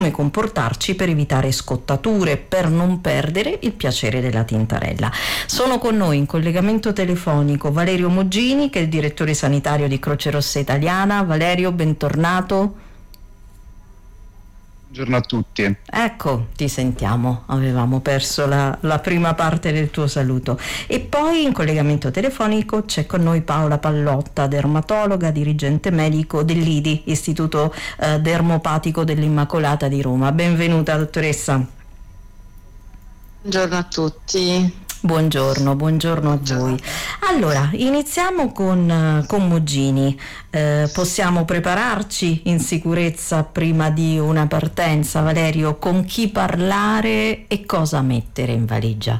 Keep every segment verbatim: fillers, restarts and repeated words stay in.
come comportarci per evitare scottature, per non perdere il piacere della tintarella. Sono con noi in collegamento telefonico Valerio Muggini, che è il direttore sanitario di Croce Rossa Italiana. Valerio, bentornato. Buongiorno a tutti. Ecco, ti sentiamo, avevamo perso la, la prima parte del tuo saluto. E poi in collegamento telefonico c'è con noi Paola Pallotta, dermatologa, dirigente medico dell'I D I, Istituto eh, Dermopatico dell'Immacolata di Roma. Benvenuta, dottoressa. Buongiorno a tutti. Buongiorno, buongiorno a voi. Allora, iniziamo con, con Muggini. Eh, possiamo prepararci in sicurezza prima di una partenza, Valerio? Con chi parlare e cosa mettere in valigia?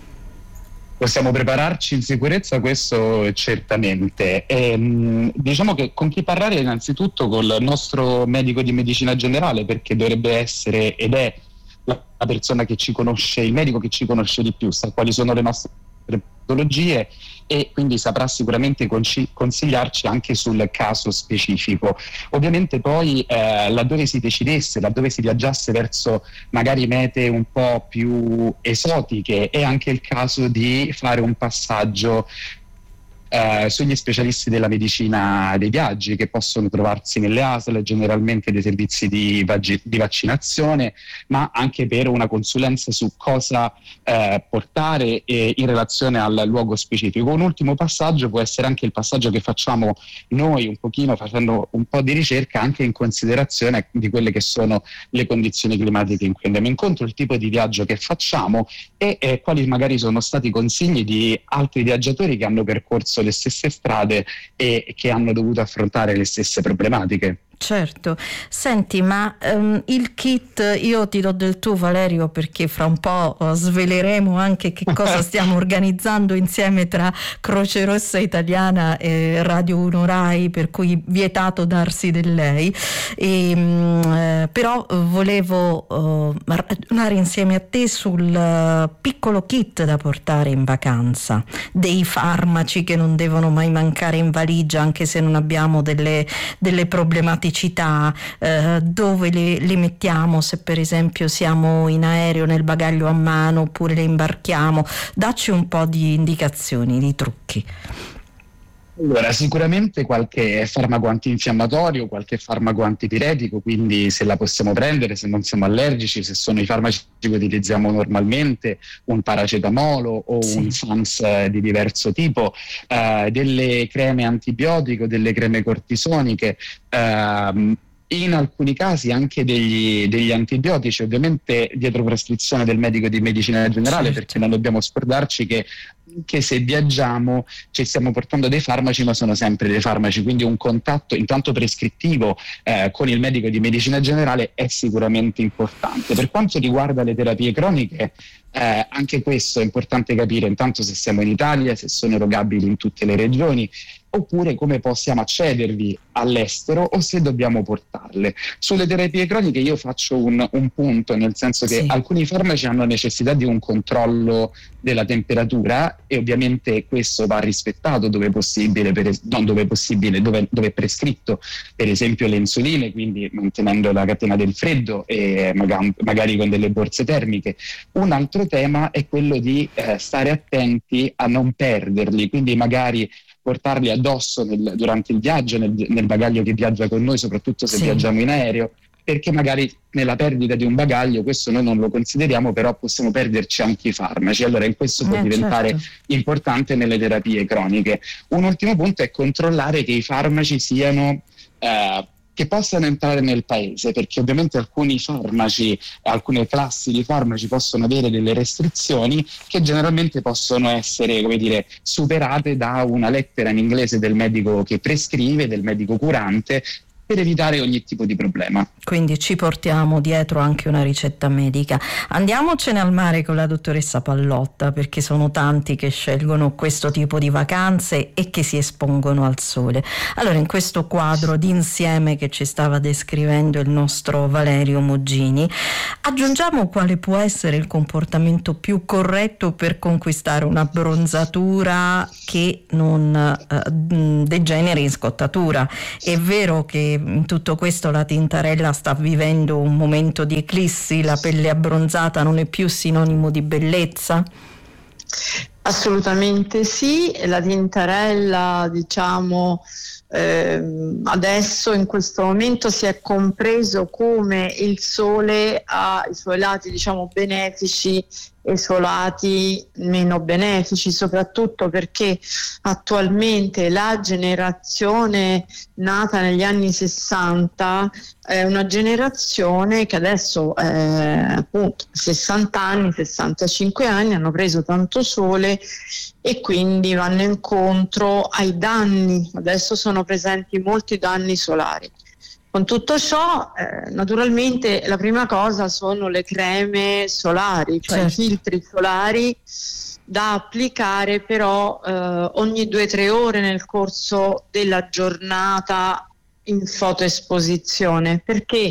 Possiamo prepararci in sicurezza, questo certamente. E, diciamo che con chi parlare innanzitutto col nostro medico di medicina generale, perché dovrebbe essere ed è la persona che ci conosce, il medico che ci conosce di più, sa quali sono le nostre patologie e quindi saprà sicuramente consigliarci anche sul caso specifico. Ovviamente poi eh, laddove si decidesse, laddove si viaggiasse verso magari mete un po' più esotiche, è anche il caso di fare un passaggio Uh, sugli specialisti della medicina dei viaggi, che possono trovarsi nelle A S L, generalmente dei servizi di, vag- di vaccinazione, ma anche per una consulenza su cosa uh, portare eh, in relazione al luogo specifico. Un ultimo passaggio può essere anche il passaggio che facciamo noi un pochino, facendo un po' di ricerca anche in considerazione di quelle che sono le condizioni climatiche in cui andiamo incontro, il tipo di viaggio che facciamo e eh, quali magari sono stati i consigli di altri viaggiatori che hanno percorso le stesse strade e che hanno dovuto affrontare le stesse problematiche. Certo. Senti, ma um, il kit, io ti do del tu, Valerio, perché fra un po' uh, sveleremo anche che cosa stiamo organizzando insieme tra Croce Rossa Italiana e Radio uno Rai, per cui vietato darsi del lei. E, um, eh, però uh, volevo uh, ragionare insieme a te sul uh, piccolo kit da portare in vacanza, dei farmaci che non devono mai mancare in valigia, anche se non abbiamo delle, delle problematiche. Eh, dove le, le mettiamo, se per esempio siamo in aereo, nel bagaglio a mano oppure le imbarchiamo. Dacci un po' di indicazioni, di trucchi. Allora, sicuramente qualche farmaco antinfiammatorio, qualche farmaco antipiretico, quindi se la possiamo prendere, se non siamo allergici, se sono i farmaci che utilizziamo normalmente, un paracetamolo o sì. un Sams di diverso tipo, eh, delle creme antibiotico, delle creme cortisoniche, eh, in alcuni casi anche degli, degli antibiotici, ovviamente dietro prescrizione del medico di medicina generale, certo. Perché non dobbiamo scordarci che che se viaggiamo ci stiamo portando dei farmaci, ma sono sempre dei farmaci, quindi un contatto intanto prescrittivo eh, con il medico di medicina generale è sicuramente importante. Per quanto riguarda le terapie croniche, eh, anche questo è importante capire intanto se siamo in Italia, se sono erogabili in tutte le regioni, oppure come possiamo accedervi all'estero o se dobbiamo portarle. Sulle terapie croniche io faccio un, un punto, nel senso che sì. alcuni farmaci hanno necessità di un controllo della temperatura e ovviamente questo va rispettato dove è possibile, per es- non dove è possibile, dove, dove è prescritto, per esempio le insuline, quindi mantenendo la catena del freddo e magari, magari con delle borse termiche. Un altro tema è quello di eh, stare attenti a non perderli, quindi magari portarli addosso nel, durante il viaggio, nel, nel bagaglio che viaggia con noi, soprattutto se sì. viaggiamo in aereo, perché magari nella perdita di un bagaglio, questo noi non lo consideriamo, però possiamo perderci anche i farmaci. Allora in questo può eh, diventare certo. importante nelle terapie croniche. Un ultimo punto è controllare che i farmaci siano eh, che possano entrare nel paese, perché ovviamente alcuni farmaci, alcune classi di farmaci possono avere delle restrizioni che generalmente possono essere, come dire, superate da una lettera in inglese del medico che prescrive, del medico curante, per evitare ogni tipo di problema. Quindi ci portiamo dietro anche una ricetta medica. Andiamocene al mare con la dottoressa Pallotta, perché sono tanti che scelgono questo tipo di vacanze e che si espongono al sole. Allora, in questo quadro d'insieme che ci stava descrivendo il nostro Valerio Muggini, aggiungiamo quale può essere il comportamento più corretto per conquistare una bronzatura che non eh, degeneri in scottatura. È vero che in tutto questo la Tintarella sta vivendo un momento di eclissi, la pelle abbronzata non è più sinonimo di bellezza? Assolutamente sì, la Tintarella, diciamo, ehm, adesso in questo momento si è compreso come il sole ha i suoi lati, diciamo, benefici e i suoi lati meno benefici, soprattutto perché attualmente la generazione nata negli anni sessanta è una generazione che adesso eh, appunto sessanta anni, sessantacinque anni, hanno preso tanto sole e quindi vanno incontro ai danni. Adesso sono presenti molti danni solari. Con tutto ciò, eh, naturalmente la prima cosa sono le creme solari, cioè certo. i filtri solari da applicare però eh, ogni due o tre ore nel corso della giornata in fotoesposizione, perché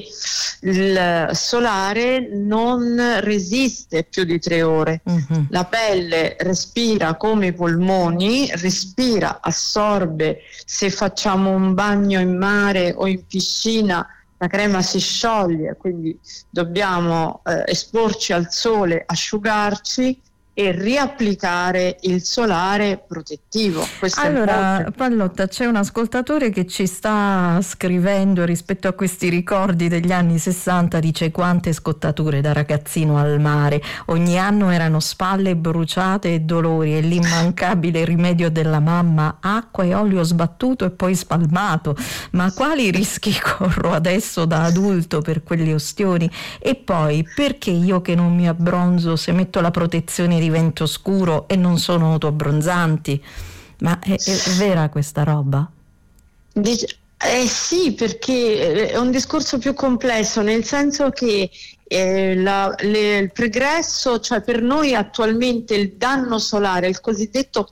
il solare non resiste più di tre ore. Uh-huh. La pelle respira come i polmoni, respira, assorbe. Se facciamo un bagno in mare o in piscina, la crema si scioglie, quindi dobbiamo eh, esporci al sole, asciugarci e riapplicare il solare protettivo. Questo allora, è Pallotta, c'è un ascoltatore che ci sta scrivendo rispetto a questi ricordi degli anni sessanta, dice: quante scottature da ragazzino al mare, ogni anno erano spalle bruciate e dolori, e l'immancabile rimedio della mamma: acqua e olio sbattuto e poi spalmato. Ma quali rischi corro adesso da adulto per quelle ustioni? E poi, perché io che non mi abbronzo, se metto la protezione divento scuro e non sono autoabbronzanti? Ma è, è vera questa roba? Dice, eh sì, perché è un discorso più complesso, nel senso che eh, la, le, il pregresso, cioè per noi attualmente il danno solare, il cosiddetto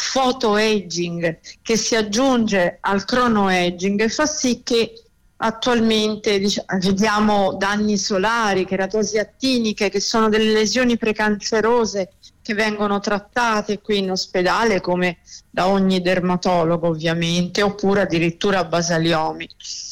photoaging, che si aggiunge al chronoaging, fa sì che attualmente diciamo, vediamo danni solari, keratosi attiniche, che sono delle lesioni precancerose che vengono trattate qui in ospedale come da ogni dermatologo ovviamente, oppure addirittura basaliomi.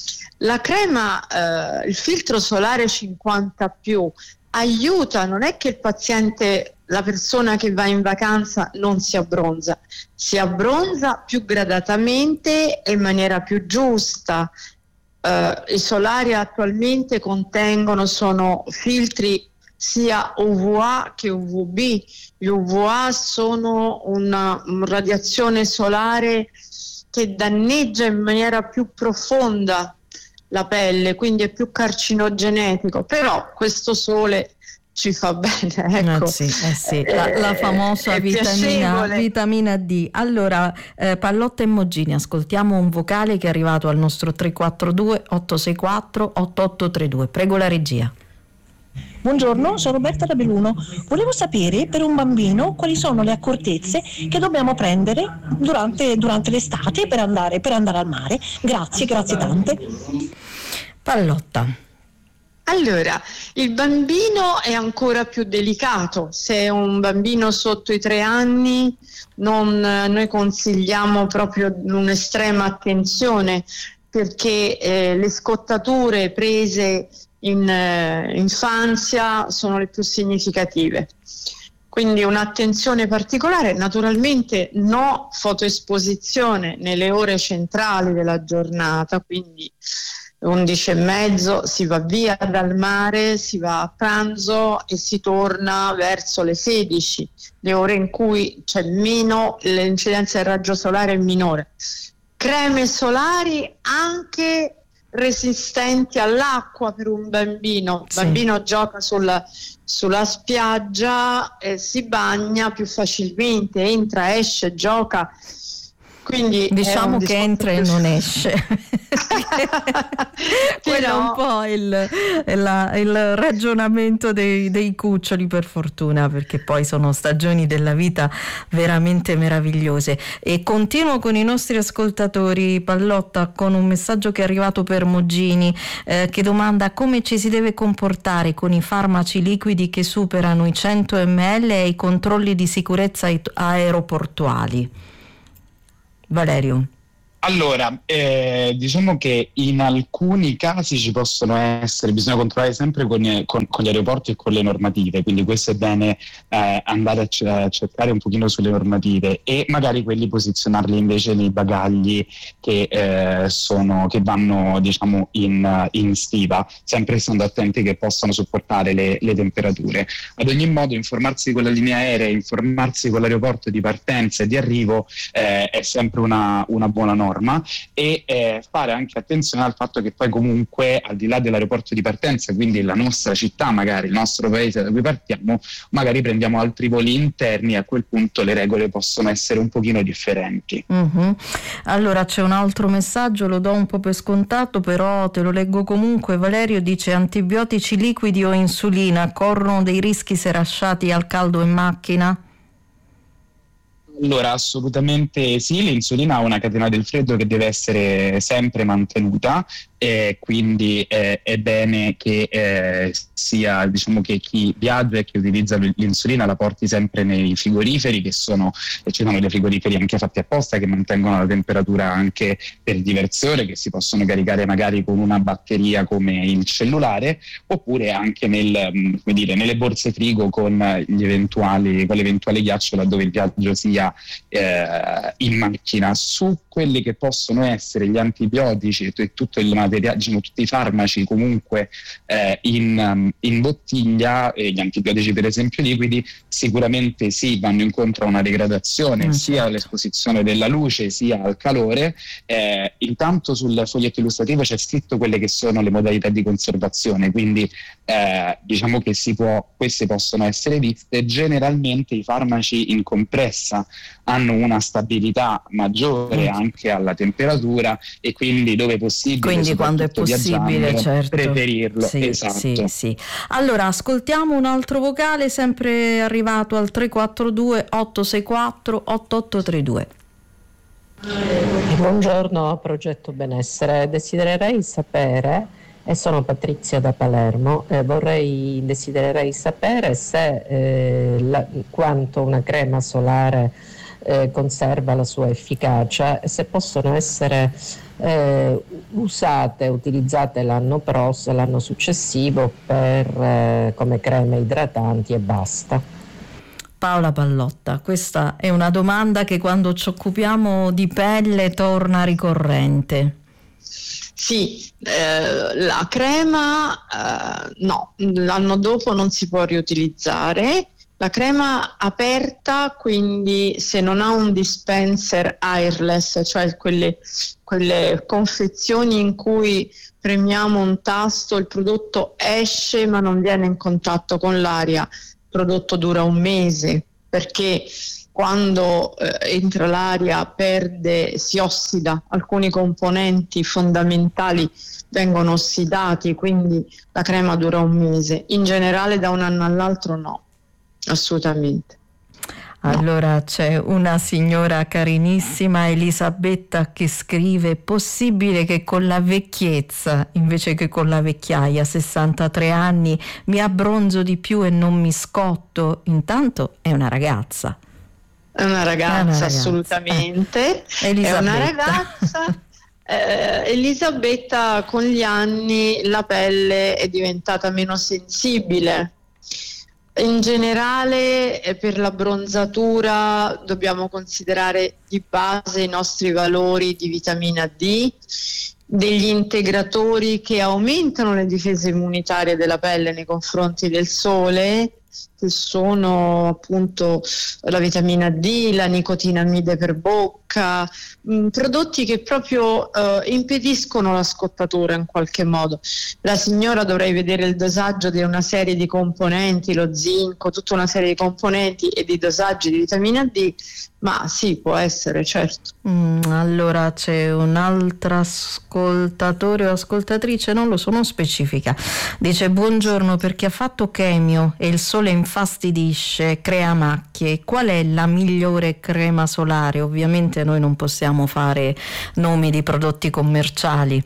La crema, eh, il filtro solare cinquanta più aiuta, non è che il paziente, la persona che va in vacanza non si abbronza, si abbronza più gradatamente e in maniera più giusta. Uh, I solari attualmente contengono, sono filtri sia U V A che U V B. Gli U V A sono una, una radiazione solare che danneggia in maniera più profonda la pelle, quindi è più carcinogenetico, però questo sole ci fa bene, ecco. Eh sì, eh sì. La, la famosa vitamina, vitamina D. Allora, eh, Pallotta e Moggini, ascoltiamo un vocale che è arrivato al nostro tre quattro due otto sei quattro otto otto tre due. Prego la regia. Buongiorno, sono Roberta da Belluno. Volevo sapere per un bambino quali sono le accortezze che dobbiamo prendere durante, durante l'estate per andare, per andare al mare. Grazie, grazie tante. Pallotta. Allora, il bambino è ancora più delicato. Se è un bambino sotto i tre anni, non, noi consigliamo proprio un'estrema attenzione, perché eh, le scottature prese in eh, infanzia sono le più significative. Quindi un'attenzione particolare, naturalmente no fotoesposizione nelle ore centrali della giornata, quindi undici e mezzo si va via dal mare, si va a pranzo e si torna verso le sedici, le ore in cui c'è meno, l'incidenza del raggio solare è minore. Creme solari anche resistenti all'acqua per un bambino. Il sì. bambino gioca sulla, sulla spiaggia, eh, si bagna più facilmente, entra, esce, gioca. Quindi diciamo che entra e non esce. Quello è un po' il, il, il ragionamento dei, dei cuccioli, per fortuna, perché poi sono stagioni della vita veramente meravigliose. E continuo con i nostri ascoltatori, Pallotta, con un messaggio che è arrivato per Moggini, eh, che domanda come ci si deve comportare con i farmaci liquidi che superano i cento millilitri e i controlli di sicurezza aeroportuali. Valerio. Allora, eh, diciamo che in alcuni casi ci possono essere, bisogna controllare sempre con, con, con gli aeroporti e con le normative, quindi questo è bene eh, andare a, c- a cercare un pochino sulle normative e magari quelli posizionarli invece nei bagagli che, eh, sono, che vanno diciamo in, in stiva, sempre stando attenti che possano sopportare le, le temperature. Ad ogni modo informarsi con la linea aerea, informarsi con l'aeroporto di partenza e di arrivo eh, è sempre una, una buona norma. E eh, fare anche attenzione al fatto che poi comunque al di là dell'aeroporto di partenza, quindi la nostra città, magari il nostro paese da cui partiamo, magari prendiamo altri voli interni e a quel punto le regole possono essere un pochino differenti. Mm-hmm. Allora c'è un altro messaggio, lo do un po' per scontato, però te lo leggo comunque. Valerio dice: antibiotici liquidi o insulina corrono dei rischi se lasciati al caldo in macchina? Allora, assolutamente sì, l'insulina ha una catena del freddo che deve essere sempre mantenuta e quindi eh, è bene che eh, sia, diciamo che chi viaggia e chi utilizza l'insulina la porti sempre nei frigoriferi, che sono, ci sono dei frigoriferi anche fatti apposta che mantengono la temperatura anche per diverse ore, che si possono caricare magari con una batteria come il cellulare, oppure anche nel, come dire, nelle borse frigo con gli eventuali, con l'eventuale ghiaccio laddove il viaggio sia eh, in macchina. Su quelli che possono essere gli antibiotici e tutto il materiale, diciamo, tutti i farmaci comunque eh, in, in bottiglia, e gli antibiotici per esempio liquidi, sicuramente sì, vanno incontro a una degradazione mm, sia certo. all'esposizione della luce sia al calore. Eh, intanto sul foglietto illustrativo c'è scritto quelle che sono le modalità di conservazione, quindi eh, diciamo che si può, queste possono essere viste. Generalmente i farmaci in compressa hanno una stabilità maggiore mm. anche alla temperatura, e quindi dove possibile, quindi quando è possibile, certo, preferirlo. Sì, esatto. sì, sì. Allora ascoltiamo un altro vocale sempre arrivato al tre quattro due otto sei quattro otto otto tre due. Buongiorno, Progetto Benessere. Desidererei sapere, e sono Patrizia da Palermo, eh, vorrei desidererei sapere se eh, la, quanto una crema solare eh, conserva la sua efficacia e se possono essere eh, usate, utilizzate l'anno prossimo, l'anno successivo per eh, come creme idratanti e basta. Paola Pallotta, questa è una domanda che quando ci occupiamo di pelle torna ricorrente. Sì, eh, la crema eh, no, l'anno dopo non si può riutilizzare. La crema aperta, quindi se non ha un dispenser airless, cioè quelle, quelle confezioni in cui premiamo un tasto, il prodotto esce ma non viene in contatto con l'aria, il prodotto dura un mese, perché quando eh, entra l'aria perde, si ossida, alcuni componenti fondamentali vengono ossidati, quindi la crema dura un mese. In generale da un anno all'altro no, assolutamente. Allora no. C'è una signora carinissima, Elisabetta, che scrive: possibile che con la vecchiezza invece che con la vecchiaia, sessantatré anni, mi abbronzo di più e non mi scotto? Intanto è una ragazza. È una ragazza, è una ragazza. Assolutamente. Eh. È una ragazza. eh, Elisabetta, con gli anni la pelle è diventata meno sensibile. In generale eh, per la bronzatura dobbiamo considerare di base i nostri valori di vitamina D, degli integratori che aumentano le difese immunitarie della pelle nei confronti del sole, che sono appunto la vitamina D, la nicotinamide per bocca, mh, prodotti che proprio uh, impediscono la scottatura in qualche modo. La signora dovrei vedere il dosaggio di una serie di componenti, lo zinco, tutta una serie di componenti e di dosaggi di vitamina D, ma sì, può essere, certo. Mm, allora c'è un altro ascoltatore o ascoltatrice, non lo so, non specifica. Dice: buongiorno, perché ha fatto chemio e il sole infastidisce, crea macchie. Qual è la migliore crema solare? Ovviamente noi non possiamo fare nomi di prodotti commerciali.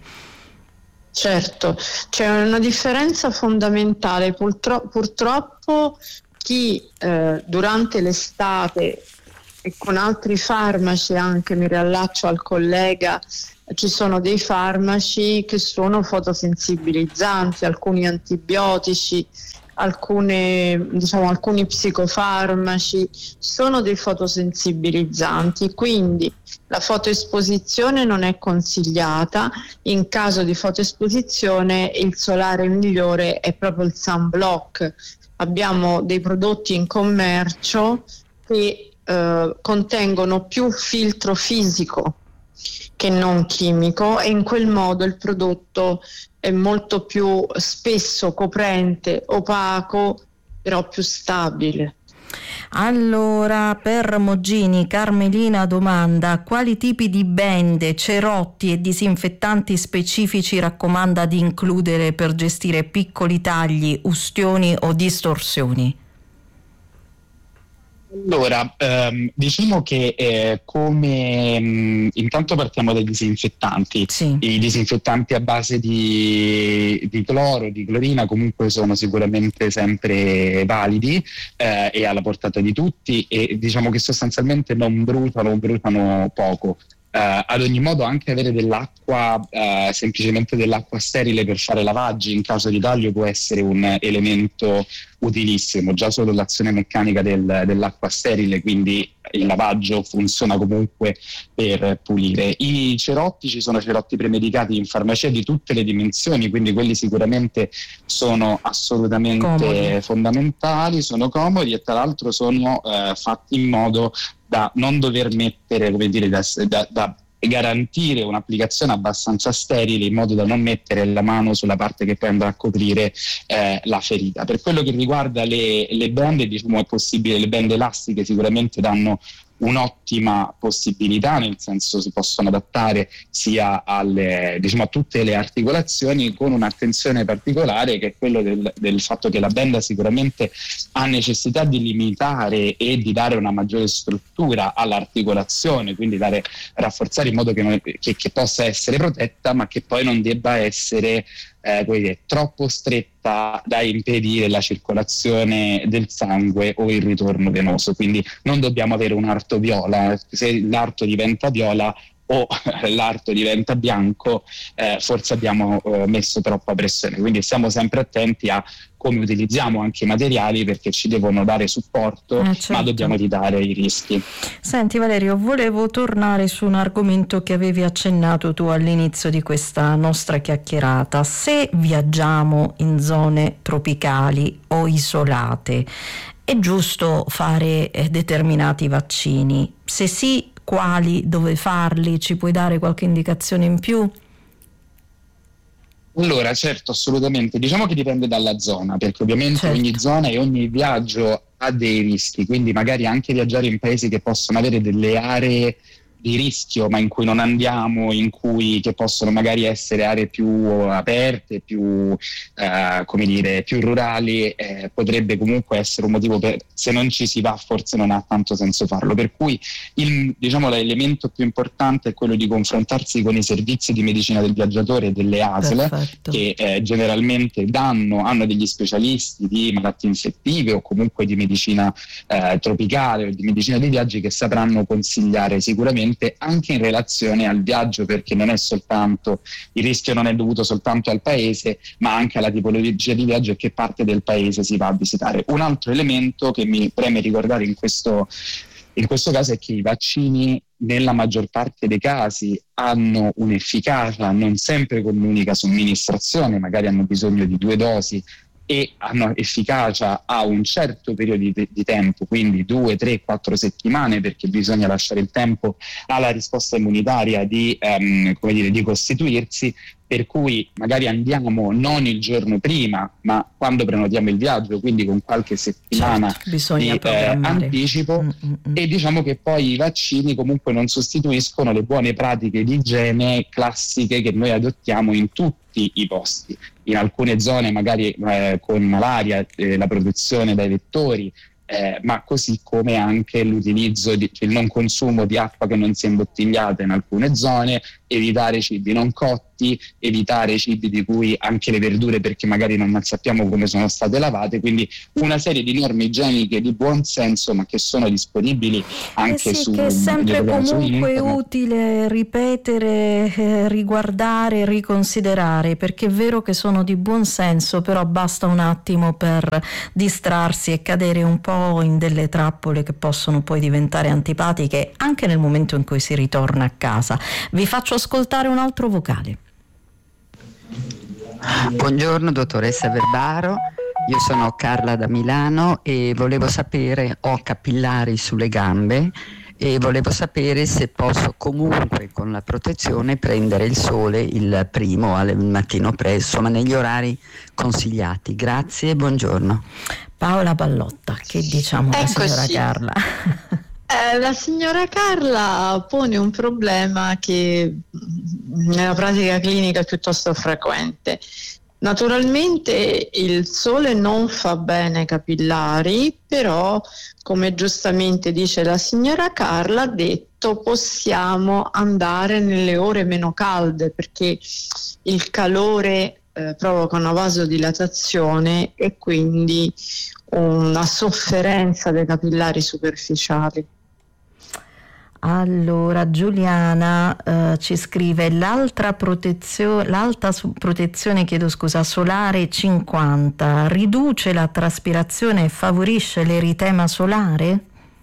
Certo, c'è una differenza fondamentale. Purtro- purtroppo chi eh, durante l'estate e con altri farmaci, anche mi riallaccio al collega, ci sono dei farmaci che sono fotosensibilizzanti, alcuni antibiotici, alcune, diciamo, alcuni psicofarmaci sono dei fotosensibilizzanti, quindi la fotoesposizione non è consigliata. In caso di fotoesposizione il solare migliore è proprio il sunblock. Abbiamo dei prodotti in commercio che eh, contengono più filtro fisico che non chimico, e in quel modo il prodotto è molto più spesso coprente, opaco, però più stabile. Allora, per Moggini, Carmelina domanda: quali tipi di bende, cerotti e disinfettanti specifici raccomanda di includere per gestire piccoli tagli, ustioni o distorsioni? Allora, ehm, diciamo che eh, come mh, intanto partiamo dai disinfettanti. Sì. I disinfettanti a base di, di cloro, di clorina comunque sono sicuramente sempre validi eh, e alla portata di tutti, e diciamo che sostanzialmente non bruciano, bruciano poco. Uh, ad ogni modo anche avere dell'acqua, uh, semplicemente dell'acqua sterile per fare lavaggi in caso di taglio può essere un elemento utilissimo, già solo l'azione meccanica del, dell'acqua sterile, quindi il lavaggio funziona comunque per pulire. I cerotti, ci sono cerotti premedicati in farmacia di tutte le dimensioni, quindi quelli sicuramente sono assolutamente comodi, fondamentali, sono comodi e tra l'altro sono uh, fatti in modo da non dover mettere, come dire, da, da, da garantire un'applicazione abbastanza sterile, in modo da non mettere la mano sulla parte che poi andrà a coprire eh, la ferita. Per quello che riguarda le, le bende, diciamo, è possibile, le bende elastiche sicuramente danno un'ottima possibilità, nel senso si possono adattare sia alle, diciamo, a tutte le articolazioni, con un'attenzione particolare che è quello del, del fatto che la benda sicuramente ha necessità di limitare e di dare una maggiore struttura all'articolazione, quindi dare, rafforzare in modo che, non, che, che possa essere protetta, ma che poi non debba essere Eh, dire, troppo stretta da impedire la circolazione del sangue o il ritorno venoso. Quindi non dobbiamo avere un arto viola. Se l'arto diventa viola o l'arto diventa bianco, eh, forse abbiamo eh, messo troppa pressione. Quindi stiamo sempre attenti a come utilizziamo anche i materiali, perché ci devono dare supporto, eh, certo, ma dobbiamo evitare i rischi. Senti Valerio, volevo tornare su un argomento che avevi accennato tu all'inizio di questa nostra chiacchierata. Se viaggiamo in zone tropicali o isolate, è giusto fare eh, determinati vaccini? Se sì, quali, dove farli? Ci puoi dare qualche indicazione in più? Allora, certo, assolutamente. Diciamo che dipende dalla zona, perché ovviamente certo, ogni zona e ogni viaggio ha dei rischi, quindi magari anche viaggiare in paesi che possono avere delle aree di rischio, ma in cui non andiamo, in cui che possono magari essere aree più aperte, più eh, come dire, più rurali, eh, potrebbe comunque essere un motivo per, se non ci si va, forse non ha tanto senso farlo. Per cui il, diciamo, l'elemento più importante è quello di confrontarsi con i servizi di medicina del viaggiatore delle A S L. Perfetto. Che eh, generalmente danno, hanno degli specialisti di malattie infettive o comunque di medicina eh, tropicale o di medicina dei viaggi, che sapranno consigliare sicuramente anche in relazione al viaggio, perché non è soltanto, il rischio non è dovuto soltanto al paese, ma anche alla tipologia di viaggio e che parte del paese si va a visitare. Un altro elemento che mi preme ricordare in questo, in questo caso è che i vaccini nella maggior parte dei casi hanno un'efficacia non sempre con un'unica somministrazione, magari hanno bisogno di due dosi e hanno efficacia a un certo periodo di, di tempo, quindi due, tre, quattro settimane, perché bisogna lasciare il tempo alla risposta immunitaria di, um, come dire, di costituirsi, per cui magari andiamo non il giorno prima, ma quando prenotiamo il viaggio, quindi con qualche settimana certo, di eh, anticipo. Mm-mm. E diciamo che poi i vaccini comunque non sostituiscono le buone pratiche di igiene classiche che noi adottiamo in tutti i posti. In alcune zone magari eh, con malaria, eh, la produzione dai vettori, eh, ma così come anche l'utilizzo, di, cioè il non consumo di acqua che non sia imbottigliata in alcune zone, evitare cibi non cotti, cotti, evitare i cibi di cui anche le verdure, perché magari non sappiamo come sono state lavate, quindi una serie di norme igieniche di buon senso, ma che sono disponibili anche eh sì, su che è sempre comunque su utile ripetere, eh, riguardare, riconsiderare, perché è vero che sono di buon senso, però basta un attimo per distrarsi e cadere un po' in delle trappole che possono poi diventare antipatiche anche nel momento in cui si ritorna a casa. Vi faccio ascoltare un altro vocale. Buongiorno dottoressa Verbaro, io sono Carla da Milano e volevo sapere, ho capillari sulle gambe e volevo sapere se posso comunque con la protezione prendere il sole il primo al mattino presto, ma negli orari consigliati. Grazie e buongiorno. Paola Pallotta, che diciamo alla signora Carla? Eh, la signora Carla pone un problema che nella pratica clinica è piuttosto frequente. Naturalmente il sole non fa bene ai capillari, però come giustamente dice la signora Carla, ha detto possiamo andare nelle ore meno calde, perché il calore eh, provoca una vasodilatazione e quindi una sofferenza dei capillari superficiali. Allora Giuliana eh, ci scrive l'altra protezione, l'alta su- protezione chiedo scusa, solare cinquanta riduce la traspirazione e favorisce l'eritema solare?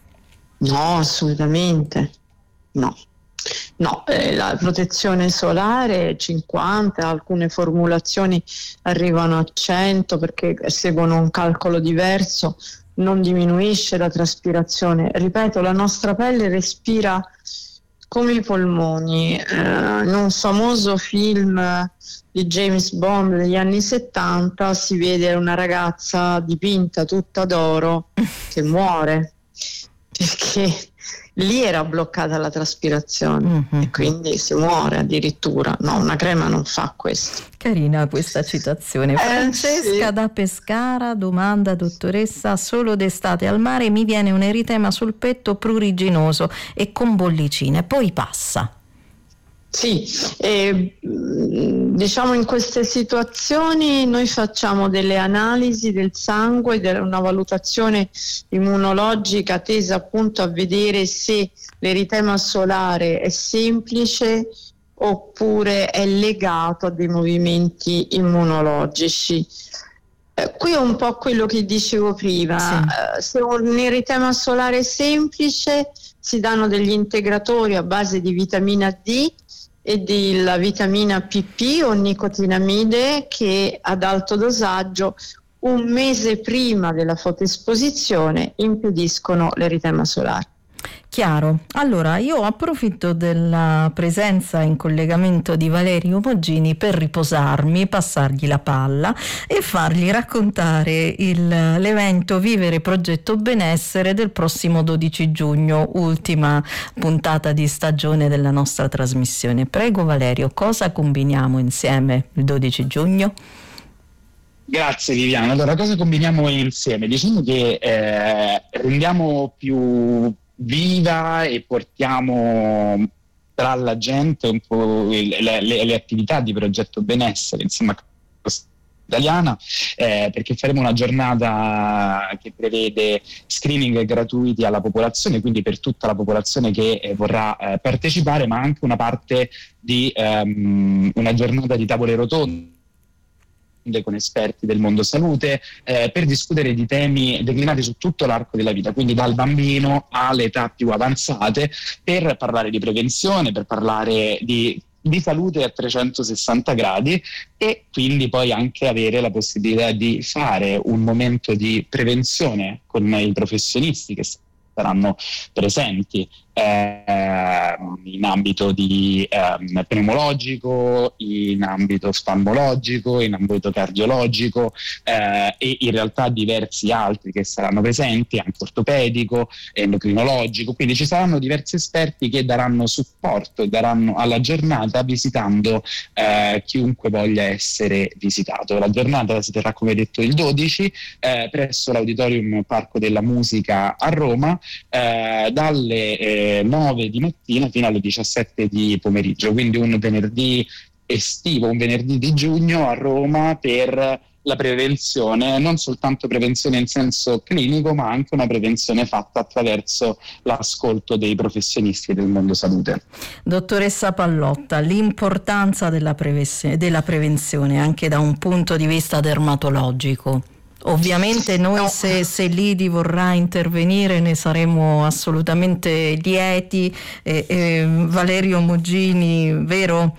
No, assolutamente no. No, eh, la protezione solare cinquanta, alcune formulazioni arrivano a cento perché seguono un calcolo diverso, non diminuisce la traspirazione. Ripeto, la nostra pelle respira come i polmoni. Eh, in un famoso film di James Bond degli anni settanta si vede una ragazza dipinta tutta d'oro che muore perché lì era bloccata la traspirazione, mm-hmm. e quindi si muore addirittura. No, una crema non fa questo. Carina questa citazione. Eh, Francesca sì. da Pescara domanda: dottoressa, solo d'estate al mare mi viene un eritema sul petto pruriginoso e con bollicine, poi passa. Sì, eh, diciamo in queste situazioni noi facciamo delle analisi del sangue, una valutazione immunologica tesa appunto a vedere se l'eritema solare è semplice oppure è legato a dei movimenti immunologici. Eh, qui è un po' quello che dicevo prima, sì. eh, se un eritema solare semplice si danno degli integratori a base di vitamina D e della vitamina P P o nicotinamide che ad alto dosaggio un mese prima della fotoesposizione impediscono l'eritema solare. Chiaro. Allora io approfitto della presenza in collegamento di Valerio Poggini per riposarmi, passargli la palla e fargli raccontare il, l'evento Vivere Progetto Benessere del prossimo dodici giugno, ultima puntata di stagione della nostra trasmissione. Prego Valerio, cosa combiniamo insieme il dodici giugno? Grazie Viviana. Allora, cosa combiniamo insieme? Diciamo che eh, rendiamo più viva e portiamo tra la gente un po' le, le, le attività di Progetto Benessere insieme a Costa Italiana, eh, perché faremo una giornata che prevede screening gratuiti alla popolazione, quindi per tutta la popolazione che eh, vorrà eh, partecipare, ma anche una parte di um, una giornata di tavole rotonde con esperti del mondo salute eh, per discutere di temi declinati su tutto l'arco della vita, quindi dal bambino alle età più avanzate, per parlare di prevenzione, per parlare di, di salute a trecentosessanta gradi e quindi poi anche avere la possibilità di fare un momento di prevenzione con i professionisti che saranno presenti eh, in ambito di eh, pneumologico, in ambito oftalmologico, in ambito cardiologico eh, e in realtà diversi altri che saranno presenti, anche ortopedico, endocrinologico, quindi ci saranno diversi esperti che daranno supporto e daranno alla giornata visitando eh, chiunque voglia essere visitato. La giornata si terrà, come detto, il dodici eh, presso l'Auditorium Parco della Musica a Roma eh, dalle eh, nove di mattina fino alle diciassette di pomeriggio, quindi un venerdì estivo, un venerdì di giugno a Roma per la prevenzione, non soltanto prevenzione in senso clinico, ma anche una prevenzione fatta attraverso l'ascolto dei professionisti del mondo salute. Dottoressa Pallotta, l'importanza della, preves- della prevenzione anche da un punto di vista dermatologico. Ovviamente noi no. se, se Lidi vorrà intervenire ne saremo assolutamente lieti. Eh, eh, Valerio Muggini, vero?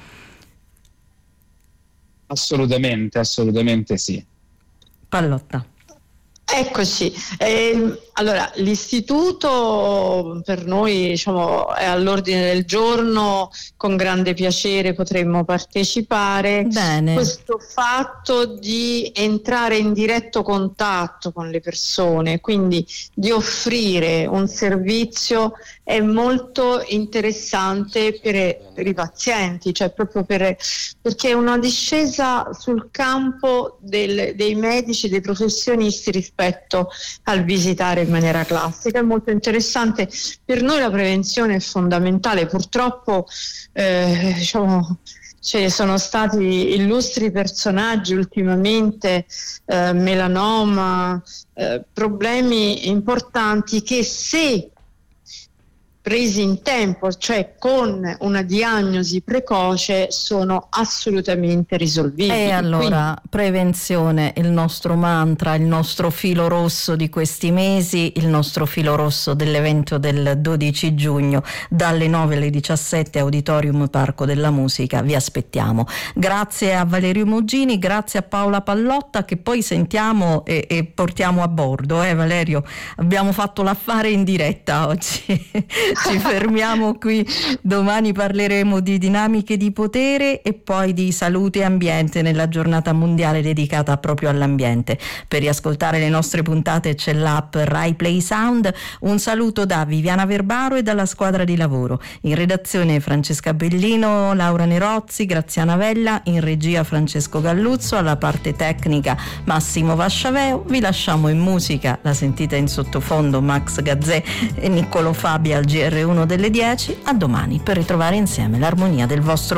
Assolutamente, assolutamente sì. Pallotta. Eccoci, eh, allora l'istituto per noi, diciamo, è all'ordine del giorno, con grande piacere potremmo partecipare. Bene. Questo fatto di entrare in diretto contatto con le persone, quindi di offrire un servizio, è molto interessante per, per i pazienti, cioè proprio per, perché è una discesa sul campo del, dei medici, dei professionisti rispetto al visitare in maniera classica. È molto interessante. Per noi la prevenzione è fondamentale. Purtroppo eh, diciamo, ci sono stati illustri personaggi ultimamente, eh, melanoma, eh, problemi importanti che, se presi in tempo, cioè con una diagnosi precoce, sono assolutamente risolvibili. E allora, quindi, prevenzione, il nostro mantra, il nostro filo rosso di questi mesi, il nostro filo rosso dell'evento del dodici giugno, dalle nove alle diciassette, Auditorium Parco della Musica. Vi aspettiamo. Grazie a Valerio Muggini, grazie a Paola Pallotta, che poi sentiamo e, e portiamo a bordo. Eh Valerio, abbiamo fatto l'affare in diretta oggi. Ci fermiamo qui, domani parleremo di dinamiche di potere e poi di salute e ambiente nella giornata mondiale dedicata proprio all'ambiente. Per riascoltare le nostre puntate c'è l'app Rai Play Sound. Un saluto da Viviana Verbaro e dalla squadra di lavoro. In redazione Francesca Bellino, Laura Nerozzi, Graziana Vella, in regia Francesco Galluzzo, alla parte tecnica Massimo Vasciaveo. Vi lasciamo in musica, la sentite in sottofondo, Max Gazzè e Niccolò Fabi al G R uno delle dieci. A domani per ritrovare insieme l'armonia del vostro